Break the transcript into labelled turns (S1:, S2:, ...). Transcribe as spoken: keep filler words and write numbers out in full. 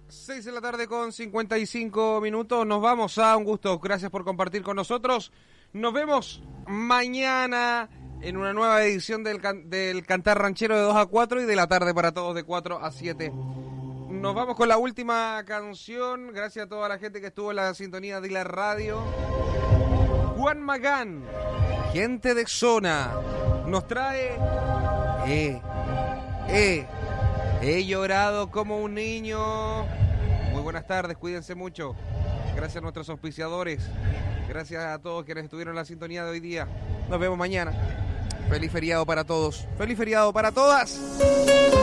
S1: seis de la tarde con cincuenta y cinco minutos. Nos vamos a un gusto. Gracias por compartir con nosotros. Nos vemos mañana en una nueva edición del, can- del Cantar Ranchero de dos a cuatro y de la tarde para todos de cuatro a siete. Nos vamos con la última canción. Gracias a toda la gente que estuvo en la sintonía de la radio. Juan Magán, Gente de Zona, nos trae Eh, eh, He llorado como un niño. Muy buenas tardes, cuídense mucho. Gracias a nuestros auspiciadores. Gracias a todos quienes estuvieron en la sintonía de hoy día. Nos vemos mañana. Feliz feriado para todos. Feliz feriado para todas.